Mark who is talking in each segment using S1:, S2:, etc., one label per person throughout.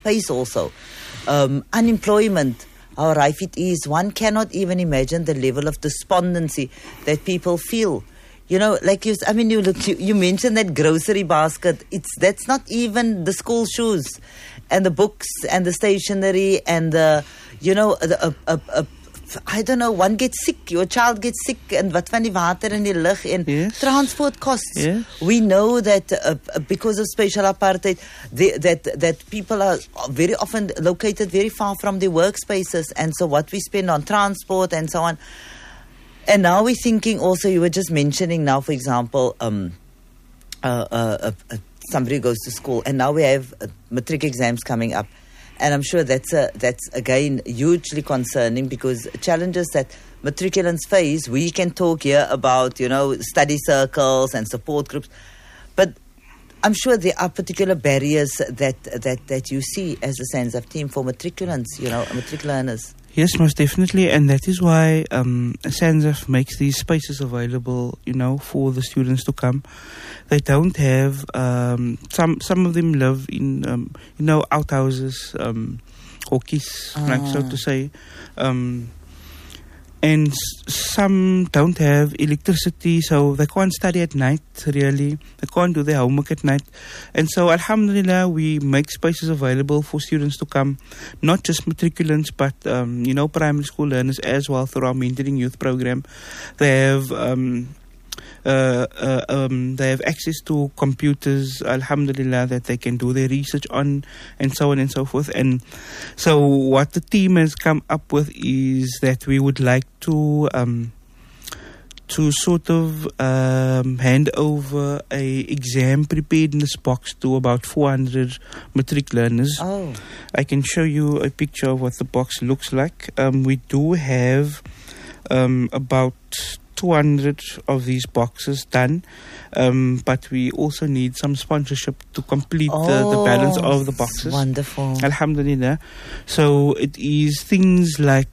S1: pace also. Unemployment, how rife it is. One cannot even imagine the level of despondency that people feel. You know, like you mentioned that grocery basket. That's not even the school shoes and the books and the stationery and the, I don't know, one gets sick, your child gets sick, and wat van die water in die lug and transport costs.
S2: Yes.
S1: We know that because of spatial apartheid, that people are very often located very far from their workspaces, and so what we spend on transport and so on. And now we're thinking also, you were just mentioning now, for example, somebody goes to school, and now we have matric exams coming up. And I'm sure that's again hugely concerning, because challenges that matriculants face, we can talk here about, study circles and support groups, but I'm sure there are particular barriers that you see as a SANZAF team for matriculants, matric learners.
S2: Yes, most definitely, and that is why SANZAF makes these spaces available, for the students to come. They don't have, some of them live in, outhouses, hokkies, like so to say, and some don't have electricity, so they can't study at night, really. They can't do their homework at night. And so, alhamdulillah, we make spaces available for students to come, not just matriculants, but, primary school learners as well, through our mentoring youth program. They have access to computers, alhamdulillah, that they can do their research on, and so on and so forth. And so what the team has come up with is that we would like to sort of hand over a exam preparedness box to about 400 matric learners.
S1: Oh.
S2: I can show you a picture of what the box looks like. We do have about 200 of these boxes done, but we also need some sponsorship to complete the balance of the boxes.
S1: Wonderful.
S2: Alhamdulillah. So it is things like,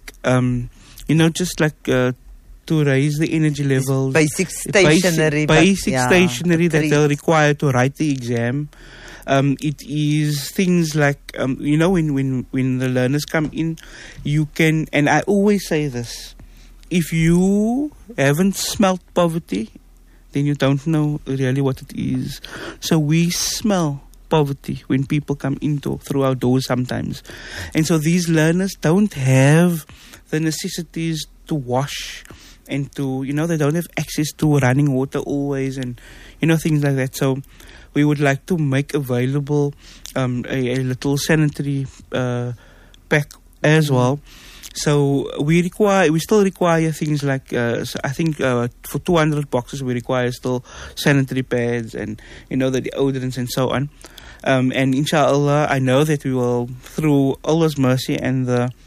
S2: just like to raise the energy levels.
S1: Basic stationery.
S2: Basic stationery that they'll require to write the exam. It is things like, when the learners come in, you can, and I always say this, if you haven't smelt poverty, then you don't know really what it is. So we smell poverty when people come through our doors sometimes. And so these learners don't have the necessities to wash and to, they don't have access to running water always and, things like that. So we would like to make available a little sanitary pack as well. So we still require things like, I think for 200 boxes we require still sanitary pads and, the deodorants and so on. And inshallah, I know that we will, through Allah's mercy and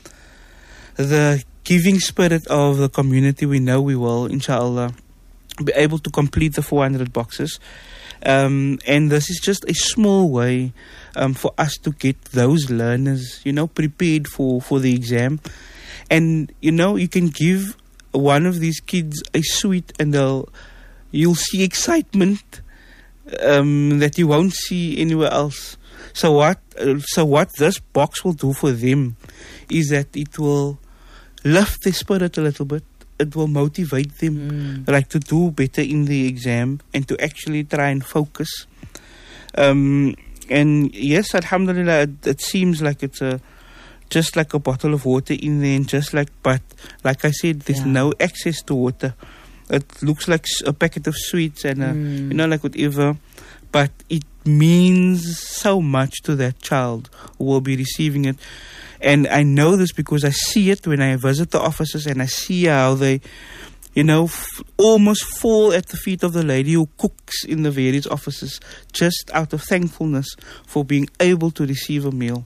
S2: the giving spirit of the community, we know we will, inshallah, be able to complete the 400 boxes. And this is just a small way for us to get those learners, prepared for the exam. And, you can give one of these kids a sweet and you'll see excitement that you won't see anywhere else. So what this box will do for them is that it will lift their spirit a little bit. It will motivate them to do better in the exam and to actually try and focus. And yes, alhamdulillah, it seems like it's just like a bottle of water in there, but like I said, there's no access to water. It looks like a packet of sweets and like whatever, but it means so much to that child who will be receiving it. And I know this because I see it when I visit the offices, and I see how they, almost fall at the feet of the lady who cooks in the various offices, just out of thankfulness for being able to receive a meal.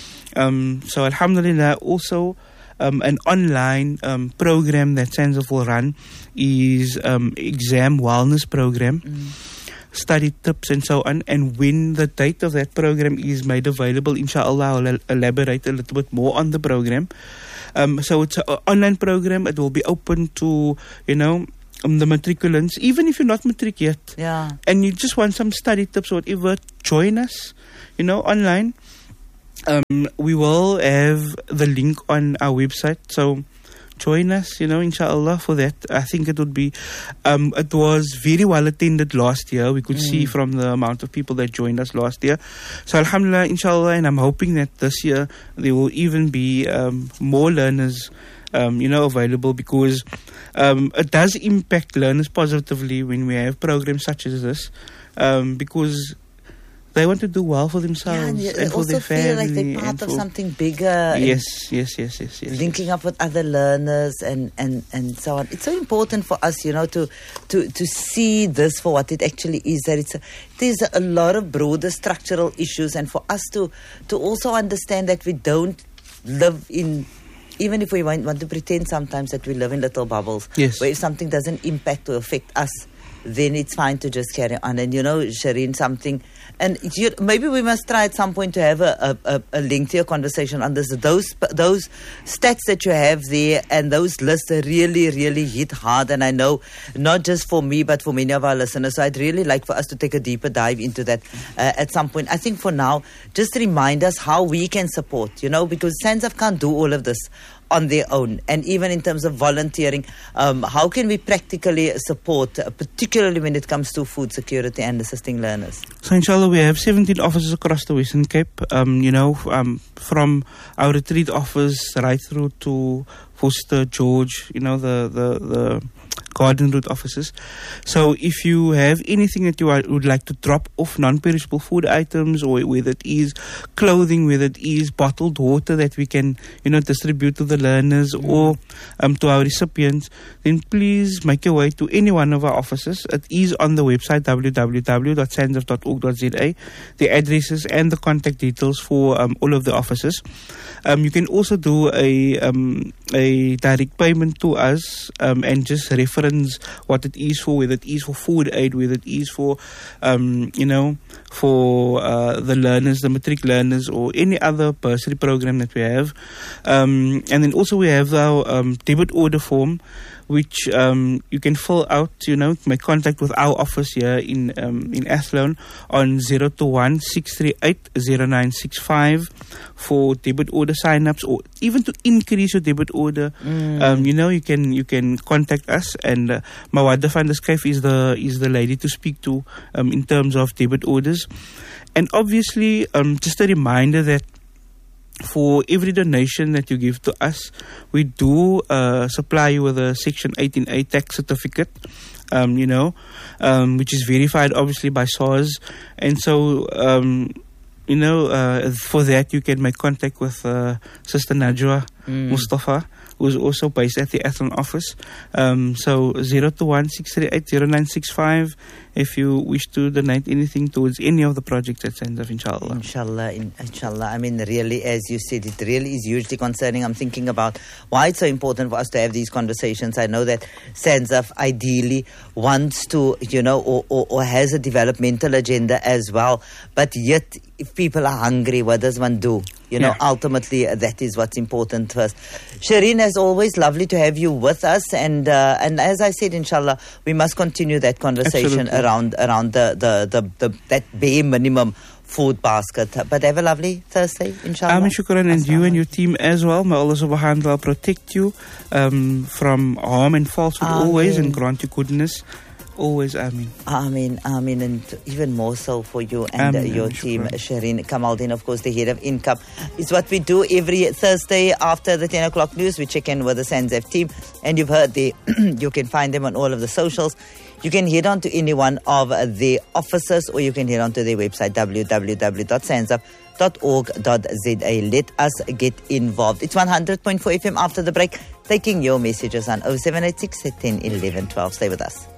S2: So alhamdulillah, also an online program that SANZAF will run is exam wellness program, study tips and so on. And when the date of that program is made available, inshallah, I'll elaborate a little bit more on the program. So it's an online program. It will be open to, the matriculants, even if you're not matric yet.
S1: Yeah.
S2: And you just want some study tips or whatever, join us, online. We will have the link on our website, so join us, inshallah, for that. I think it would be, it was very well attended last year. We could see from the amount of people that joined us last year. So alhamdulillah, inshallah, and I'm hoping that this year there will even be more learners, available, because it does impact learners positively when we have programs such as this, because they want to do well for themselves and for their family.
S1: Feel like they're part of something bigger.
S2: Yes.
S1: Linking up with other learners and so on. It's so important for us, to see this for what it actually is. That there's a lot of broader structural issues, and for us to also understand that we don't live in, even if we want to pretend sometimes that we live in little bubbles, where if something doesn't impact or affect us, then it's fine to just carry on. And Shireen, something, and maybe we must try at some point to have a lengthier conversation on this. Those stats that you have there and those lists really, really hit hard. And I know not just for me, but for many of our listeners. So I'd really like for us to take a deeper dive into that at some point. I think for now, just remind us how we can support, because SANZAF can't do all of this on their own. And even in terms of volunteering, how can we practically support, particularly when it comes to food security and assisting learners?
S2: So inshallah, we have 17 offices across the Western Cape, from our retreat office right through to Worcester, George, the Garden Route offices. So if you have anything that you would like to drop off, non-perishable food items, or whether it is clothing, whether it is bottled water that we can, distribute to the learners or to our recipients, then please make your way to any one of our offices. It is on the website www.sanzaf.org.za, the addresses and the contact details for all of the offices. You can also do a direct payment to us and just reference what it is for, whether it is for food aid, whether it is for for the learners, the matric learners, or any other bursary program that we have. And then also we have our debit order form, which you can fill out, make contact with our office here in Athlone on 021-638-0965 for debit order sign-ups, or even to increase your debit order. You can contact us, and Mawada van der Schuyf is the lady to speak to in terms of debit orders. And obviously, just a reminder that for every donation that you give to us, we do supply you with a Section 18A tax certificate, which is verified obviously by SARS. And so, for that you can make contact with Sister Najwa Mustafa, who's also based at the Athlone office. So 021-638-0965 if you wish to donate anything towards any of the projects at SANZAF, inshallah.
S1: Inshallah. I mean, really, as you said, it really is hugely concerning. I'm thinking about why it's so important for us to have these conversations. I know that SANZAF ideally wants to, or has a developmental agenda as well. But yet, if people are hungry, what does one do? Ultimately, that is what's important first. Shireen, as always, lovely to have you with us. And as I said, inshallah, we must continue that conversation around that bare minimum food basket. But have a lovely Thursday, inshallah.
S2: Shukran, and you and your team as well. May Allah subhanahu wa ta'ala protect you from harm and falsehood always, and grant you goodness. Always, Ameen.
S1: Ameen, and even more so for you and your team, Shireen Kamaldeen, of course, the head of Income. It's what we do every Thursday after the 10 o'clock news. We check in with the SANZAF team, and you've heard you can find them on all of the socials. You can head on to any one of the offices, or you can head on to their website, www.sanzaf.org.za. Let us get involved. It's 100.4 FM after the break, taking your messages on 0786 10 11 12. Stay with us.